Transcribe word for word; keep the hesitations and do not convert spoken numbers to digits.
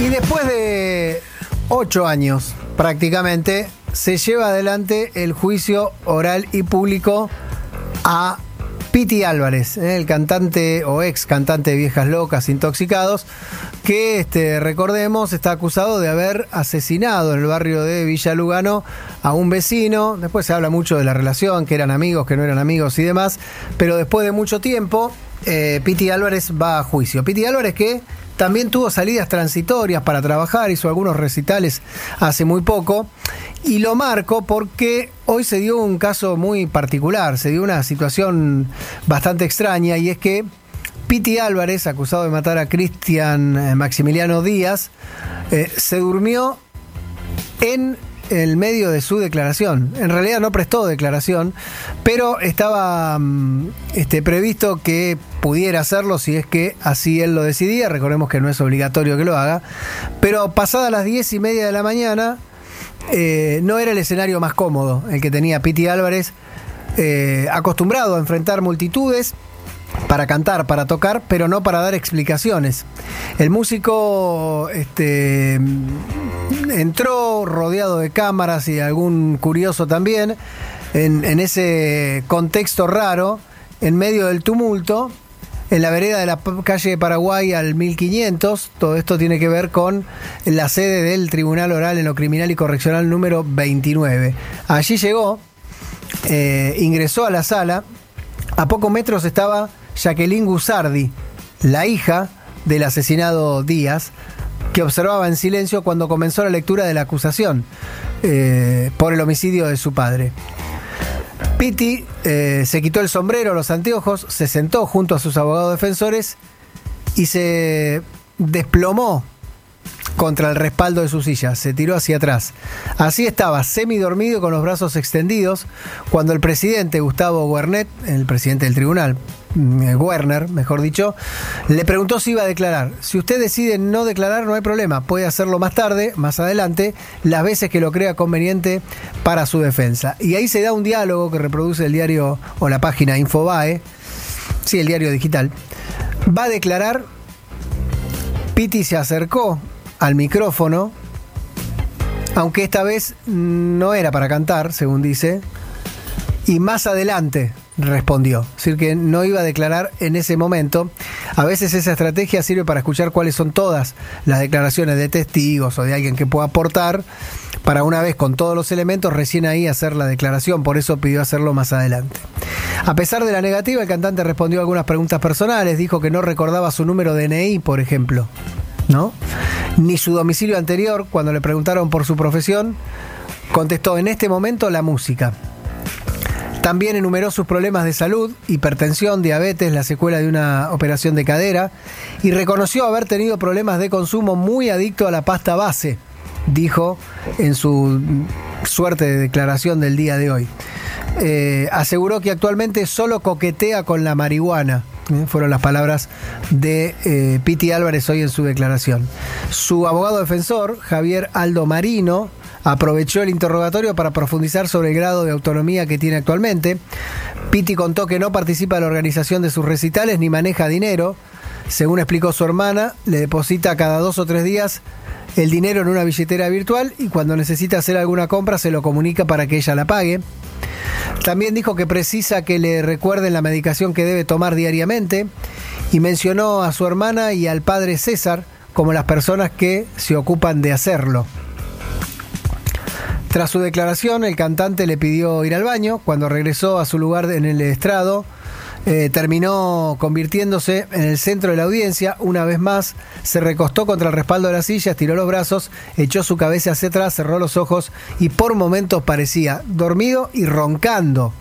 Y después de ocho años, prácticamente, se lleva adelante el juicio oral y público a Piti Álvarez, ¿eh? el cantante o ex cantante de Viejas Locas, Intoxicados, que este, recordemos está acusado de haber asesinado en el barrio de Villa Lugano a un vecino. Después se habla mucho de la relación, que eran amigos, que no eran amigos y demás, pero después de mucho tiempo eh, Piti Álvarez va a juicio. Piti Álvarez que también tuvo salidas transitorias para trabajar, hizo algunos recitales hace muy poco. Y lo marco porque hoy se dio un caso muy particular, se dio una situación bastante extraña, y es que Piti Álvarez, acusado de matar a Cristian Maximiliano Díaz, eh, se durmió en el medio de su declaración. En realidad no prestó declaración, pero estaba este, previsto que pudiera hacerlo si es que así él lo decidía. Recordemos que no es obligatorio que lo haga, pero pasadas las diez y media de la mañana, Eh, no era el escenario más cómodo el que tenía Piti Álvarez, eh, acostumbrado a enfrentar multitudes para cantar, para tocar, pero no para dar explicaciones. El músico este, entró rodeado de cámaras y algún curioso también, en, en ese contexto raro, en medio del tumulto, en la vereda de la calle de Paraguay al mil quinientos. Todo esto tiene que ver con la sede del Tribunal Oral en lo Criminal y Correccional número veintinueve. Allí llegó, eh, ingresó a la sala. A pocos metros estaba Jacqueline Gusardi, la hija del asesinado Díaz, que observaba en silencio cuando comenzó la lectura de la acusación eh, por el homicidio de su padre. Piti eh, se quitó el sombrero, los anteojos, se sentó junto a sus abogados defensores y se desplomó contra el respaldo de su silla, se tiró hacia atrás. Así estaba, semidormido, con los brazos extendidos, cuando el presidente Gustavo Wernet, el presidente del tribunal, Werner, mejor dicho, le preguntó si iba a declarar. Si usted decide no declarar, no hay problema, puede hacerlo más tarde, más adelante, las veces que lo crea conveniente para su defensa. Y ahí se da un diálogo que reproduce el diario o la página Infobae, sí, el diario digital. Va a declarar. Piti se acercó al micrófono, aunque esta vez no era para cantar, según dice, y más adelante respondió. Es decir, que no iba a declarar en ese momento. A veces esa estrategia sirve para escuchar cuáles son todas las declaraciones de testigos o de alguien que pueda aportar, para una vez con todos los elementos, recién ahí hacer la declaración. Por eso pidió hacerlo más adelante. A pesar de la negativa, el cantante respondió a algunas preguntas personales. Dijo que no recordaba su número de D N I, por ejemplo, ¿no? Ni su domicilio anterior. Cuando le preguntaron por su profesión, contestó: en este momento la música. También enumeró sus problemas de salud: hipertensión, diabetes, la secuela de una operación de cadera, y reconoció haber tenido problemas de consumo, muy adicto a la pasta base, dijo en su suerte de declaración del día de hoy. Eh, aseguró que actualmente solo coquetea con la marihuana. Eh, fueron las palabras de eh, Piti Álvarez hoy en su declaración. Su abogado defensor, Javier Aldo Marino, aprovechó el interrogatorio para profundizar sobre el grado de autonomía que tiene actualmente. Piti contó que no participa en la organización de sus recitales ni maneja dinero. Según explicó su hermana, le deposita cada dos o tres días el dinero en una billetera virtual, y cuando necesita hacer alguna compra se lo comunica para que ella la pague. También dijo que precisa que le recuerden la medicación que debe tomar diariamente, y mencionó a su hermana y al padre César como las personas que se ocupan de hacerlo. Tras su declaración, el cantante le pidió ir al baño. Cuando regresó a su lugar en el estrado, eh, terminó convirtiéndose en el centro de la audiencia. Una vez más, se recostó contra el respaldo de la silla, estiró los brazos, echó su cabeza hacia atrás, cerró los ojos y por momentos parecía dormido y roncando.